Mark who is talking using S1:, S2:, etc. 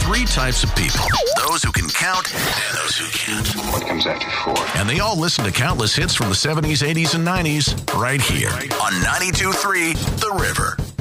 S1: three types of people. Those who can count and those who can't.
S2: What comes after 4?
S1: And they all listen to countless hits from the 70s, 80s, and 90s right here on 92.3 The River.